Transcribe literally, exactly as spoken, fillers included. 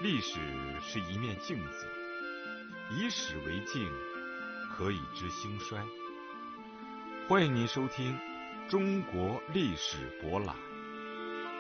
历史是一面镜子，以史为镜，可以知兴衰。欢迎您收听中国历史博览。